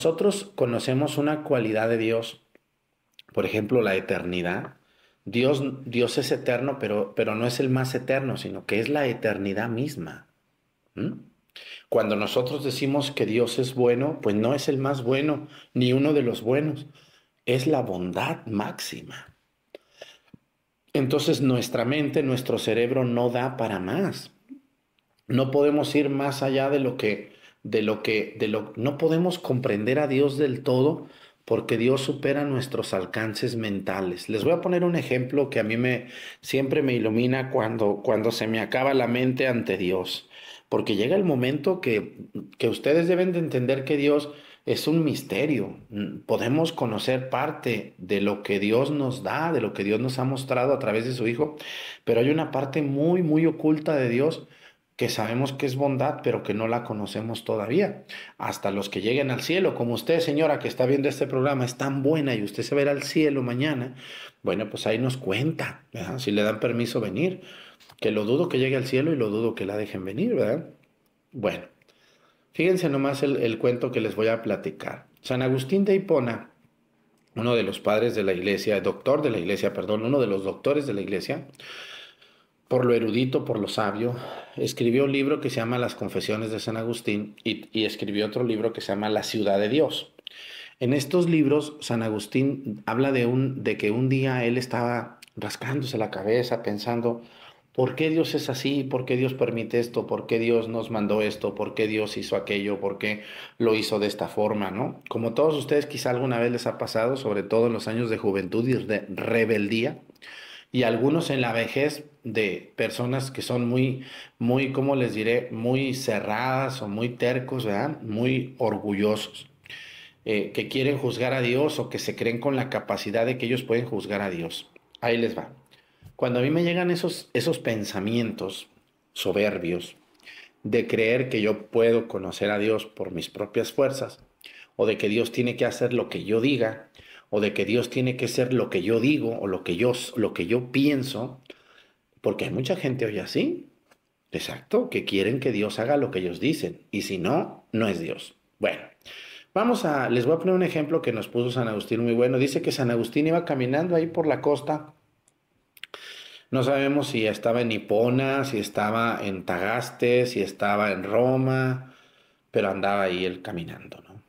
nosotros conocemos una cualidad de Dios, por ejemplo, la eternidad. Dios es eterno, pero no es el más eterno, sino que es la eternidad misma. ¿Mm? Cuando nosotros decimos que Dios es bueno, pues no es el más bueno, ni uno de los buenos, es la bondad máxima. Entonces nuestra mente, nuestro cerebro no da para más. No podemos ir más allá no podemos comprender a Dios del todo porque Dios supera nuestros alcances mentales. Les voy a poner un ejemplo que a siempre me ilumina cuando se me acaba la mente ante Dios. Porque llega el momento que ustedes deben de entender que Dios es un misterio. Podemos conocer parte de lo que Dios nos da, de lo que Dios nos ha mostrado a través de su Hijo, pero hay una parte muy, muy oculta de Dios que sabemos que es bondad, pero que no la conocemos todavía. Hasta los que lleguen al cielo, como usted, señora, que está viendo este programa, es tan buena y usted se verá al cielo mañana, bueno, pues ahí nos cuenta, ¿verdad? Si le dan permiso venir, que lo dudo que llegue al cielo y lo dudo que la dejen venir, ¿verdad? Bueno, fíjense nomás el cuento que les voy a platicar. San Agustín de Hipona, uno de los padres de la iglesia, doctor de la iglesia, perdón, uno de los doctores de la iglesia, por lo erudito, por lo sabio, escribió un libro que se llama Las Confesiones de San Agustín y escribió otro libro que se llama La Ciudad de Dios. En estos libros, San Agustín habla de que un día él estaba rascándose la cabeza pensando, ¿por qué Dios es así? ¿Por qué Dios permite esto? ¿Por qué Dios nos mandó esto? ¿Por qué Dios hizo aquello? ¿Por qué lo hizo de esta forma? ¿No? Como todos ustedes quizá alguna vez les ha pasado, sobre todo en los años de juventud y de rebeldía, y algunos en la vejez de personas que son muy, ¿cómo les diré? Muy cerradas o muy tercos, ¿verdad? Muy orgullosos, que quieren juzgar a Dios o que se creen con la capacidad de que ellos pueden juzgar a Dios. Ahí les va. Cuando a mí me llegan esos pensamientos soberbios de creer que yo puedo conocer a Dios por mis propias fuerzas, o de que Dios tiene que hacer lo que yo diga, o de que Dios tiene que ser lo que yo digo o lo que yo pienso, porque hay mucha gente hoy así, exacto, que quieren que Dios haga lo que ellos dicen, y si no, no es Dios. Bueno, les voy a poner un ejemplo que nos puso San Agustín muy bueno. Dice que San Agustín iba caminando ahí por la costa. No sabemos si estaba en Hipona, si estaba en Tagaste, si estaba en Roma, pero andaba ahí él caminando, ¿no?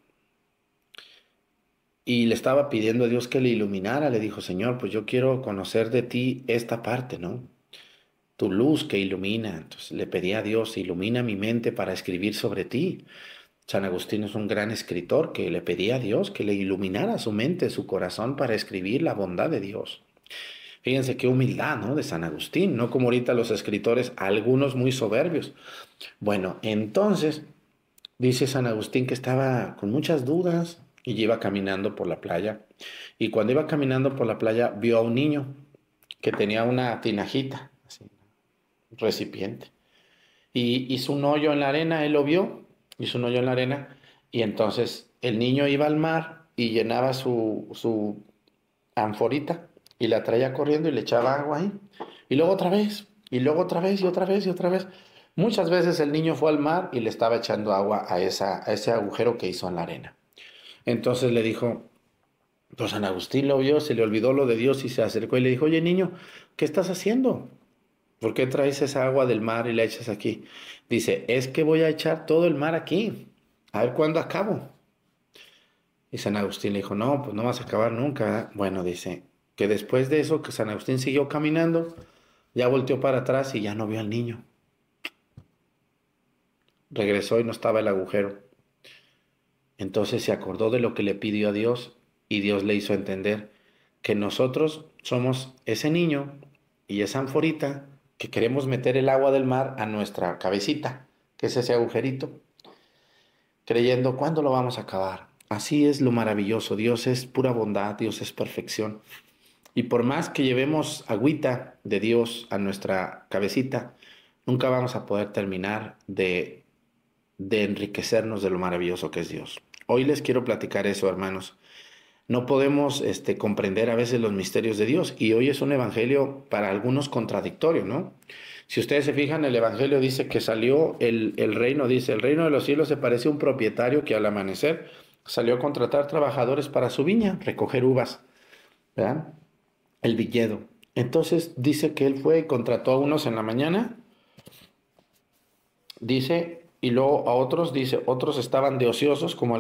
Y le estaba pidiendo a Dios que le iluminara. Le dijo, Señor, pues yo quiero conocer de ti esta parte, ¿no? Tu luz que ilumina. Entonces le pedí a Dios, ilumina mi mente para escribir sobre ti. San Agustín es un gran escritor que le pedía a Dios que le iluminara su mente, su corazón para escribir la bondad de Dios. Fíjense qué humildad, ¿no? De San Agustín, no como ahorita los escritores, algunos muy soberbios. Bueno, entonces dice San Agustín que estaba con muchas dudas y iba caminando por la playa. Y cuando iba caminando por la playa vio a un niño que tenía una tinajita, así, un recipiente. Y hizo un hoyo en la arena, él lo vio, hizo un hoyo en la arena. Y entonces el niño iba al mar y llenaba su anforita y la traía corriendo y le echaba agua ahí. Y luego otra vez, y luego otra vez, y otra vez, y otra vez. Muchas veces el niño fue al mar y le estaba echando agua a ese agujero que hizo en la arena. Entonces le dijo, pues San Agustín lo vio, se le olvidó lo de Dios y se acercó y le dijo, oye niño, ¿qué estás haciendo? ¿Por qué traes esa agua del mar y la echas aquí? Dice, es que voy a echar todo el mar aquí. A ver cuándo acabo. Y San Agustín le dijo, no, pues no vas a acabar nunca, ¿verdad? Bueno, dice que después de eso, que San Agustín siguió caminando, ya volteó para atrás y ya no vio al niño. Regresó y no estaba el agujero. Entonces se acordó de lo que le pidió a Dios y Dios le hizo entender que nosotros somos ese niño y esa anforita que queremos meter el agua del mar a nuestra cabecita, que es ese agujerito, creyendo, ¿cuándo lo vamos a acabar? Así es lo maravilloso. Dios es pura bondad, Dios es perfección. Y por más que llevemos agüita de Dios a nuestra cabecita, nunca vamos a poder terminar de enriquecernos de lo maravilloso que es Dios. Hoy les quiero platicar eso, hermanos. No podemos comprender a veces los misterios de Dios y hoy es un evangelio para algunos contradictorio, ¿no? Si ustedes se fijan, el evangelio dice que salió el reino, dice, el reino de los cielos se parece a un propietario que al amanecer salió a contratar trabajadores para su viña, recoger uvas, ¿verdad? El viñedo. Entonces dice que él fue y contrató a unos en la mañana, dice, y luego a otros, dice, otros estaban de ociosos, como